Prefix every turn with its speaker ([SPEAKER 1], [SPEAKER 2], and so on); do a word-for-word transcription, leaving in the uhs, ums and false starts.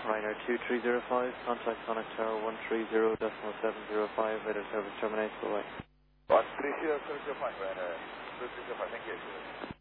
[SPEAKER 1] Ryanair two three zero five, contact Sonic Tower one three zero decimal seven zero five, radar service terminate, bye-bye.
[SPEAKER 2] one three zero seven zero five, Ryanair two three zero five, thank you.